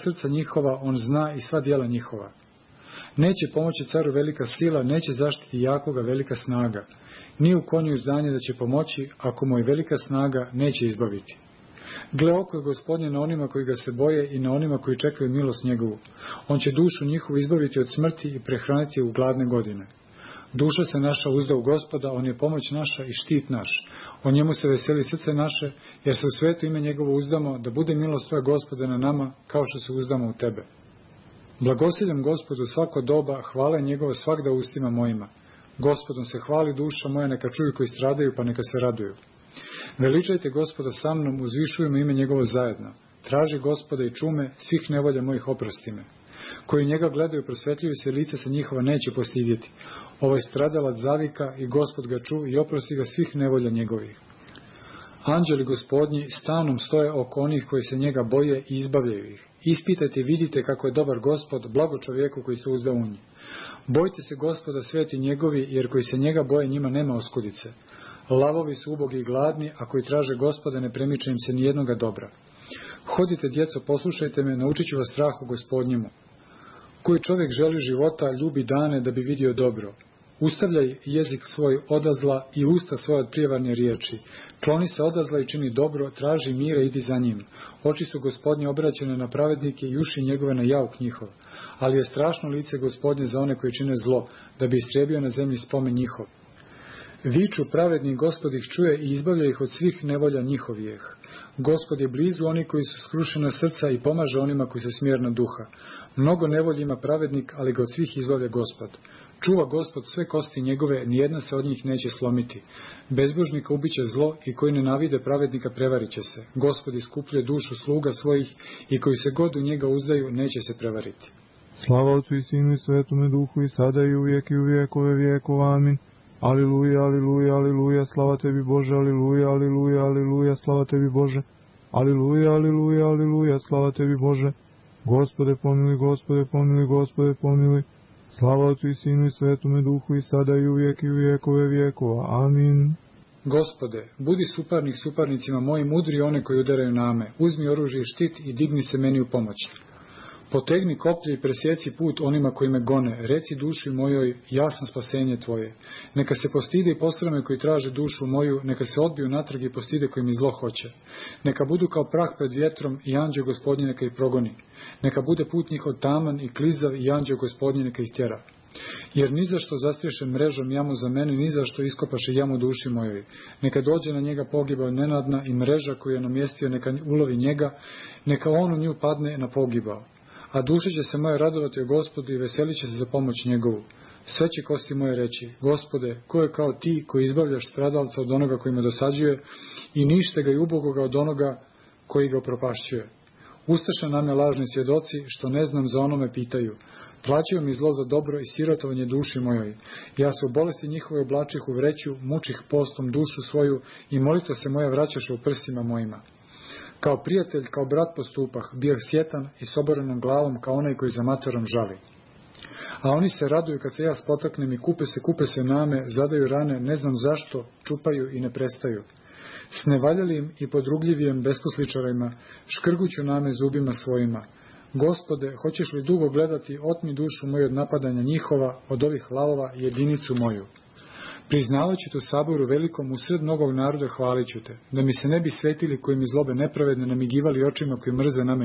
srca njihova on zna i sva djela njihova. Neće pomoći caru velika sila, neće zaštiti jakoga velika snaga. Ni u konju izdanje da će pomoći, ako mu je velika snaga, neće izbaviti. Gle, oko je Gospodnje na onima koji ga se boje i na onima koji čekaju milost njegovu. On će dušu njihovu izbaviti od smrti i prehraniti je u gladne godine. Duša se naša uzda u Gospoda, on je pomoć naša i štit naš. O njemu se veseli srce naše, jer se u sveto ime njegovo uzdamo, da bude milost tvoja Gospode na nama, kao što se uzdamo u tebe. Blagosiljam Gospodu svako doba, hvala je njegova svagda u ustima mojima. Gospodom se hvali duša moja, neka čuju koji stradaju, pa neka se raduju. Veličajte Gospoda sa mnom, uzvišujemo ime njegovo zajedno. Traži Gospoda i čume, svih nevolja mojih oprosti me. Koji njega gledaju, prosvetljuju se, lice se njihova neće postidjeti. Ovaj stradalac zavika i Gospod ga ču i oprosti ga svih nevolja njegovih. Anđeli Gospodnji stanom stoje oko onih koji se njega boje i izbavljaju ih. Ispitajte i vidite kako je dobar Gospod, blago čovjeku koji se uzda u njih. Bojte se Gospoda sveti njegovi, jer koji se njega boje njima nema oskudice. Lavovi su ubogi i gladni, a koji traže Gospoda ne premiče im se nijednoga dobra. Hodite, djeco, poslušajte me, naučit ću vas strahu Gospodnjemu. Koji čovjek želi života, ljubi dane da bi vidio dobro. Ustavljaj jezik svoj odazla i usta svoje od prijevarne riječi. Kloni se odazla i čini dobro, traži mira, idi za njim. Oči su Gospodnje obraćene na pravednike i uši njegove na jauk njihov. Ali je strašno lice Gospodnje za one koji čine zlo, da bi istrijebio na zemlji spomen njihov. Viču pravedni, Gospod ih čuje i izbavlja ih od svih nevolja njihovijeh. Gospod je blizu oni koji su skrušena srca i pomaže onima koji su smjerna duha. Mnogo nevolji ima pravednik, ali ga od svih izbavlja Gospod. Čuva Gospod sve kosti njegove, nijedna se od njih neće slomiti. Bezbožnika ubiće zlo i koji nenavide pravednika prevarit će se. Gospod iskupljuje dušu sluga svojih i koji se god u njega uzdaju neće se prevariti. Slava Otcu i Sinu i Svetome Duhu i sada i uvijek i u vijekove vijekova. Amin. Aliluja, aliluja, aliluja, slava tebi Bože, aliluja, aliluja, aliluja, slava tebi Bože. Aliluja, aliluja, aliluja, slava tebi Bože. Gospode pomiluj, Gospode pomiluj, Gospode pomiluj. Slava Otcu i Sinu i Svetome Duhu i sada i uvijek i u vijekove vijekova. Amin. Gospode, budi suparnik suparnicima mojim, udri one koji udaraju na me. Uzmi oružje i štit i digni se meni u pomoć. Potegni koplje i presjeci put onima koji me gone. Reci duši mojoj, ja sam spasenje tvoje. Neka se postide i posrame koji traže dušu moju, neka se odbiju natrag i postide koji mi zlo hoće. Neka budu kao prah pred vjetrom i anđeo Gospodnji neka ih progoni. Neka bude put njihov taman i klizav i anđeo Gospodnji neka ih tjera. Jer ni zašto zastriješe mrežom jamu za mene, ni zašto iskopaše jamu duši mojoj. Neka dođe na njega pogibao nenadna i mreža koju je namjestio neka ulovi njega, neka on u nju padne na pogibao. A duše će se moje radovati o Gospodu i veselit će se za pomoć njegovu. Sve će kosti moje reći, Gospode, ko je kao ti koji izbavljaš stradalca od onoga koji me dosađuje i nište ga i ubogoga od onoga koji ga propašćuje. Ustaše name lažni svjedoci, što ne znam za onome pitaju. Plaćaju mi zlo za dobro i sirotovanje duši mojoj. Ja se u bolesti njihove oblačih u vreću, mučih postom dušu svoju i molitva se moja vraćaše u prsima mojima. Kao prijatelj, kao brat postupah, bio sjetan i s oborenom glavom kao onaj koji za materom žali. A oni se raduju kad se ja spotaknem i kupe se name, zadaju rane, ne znam zašto, čupaju i ne prestaju. S nevaljalim i podrugljivijem besposličarima, škrguću name zubima svojima. Gospode, hoćeš li dugo gledati, otmi dušu moju od napadanja njihova, od ovih lavova jedinicu moju. Priznavat ću te u saboru velikom, usred mnogog naroda hvalit ću te, da mi se ne bi svetili koji mi zlobe nepravedne namigivali očima koji mrze na mene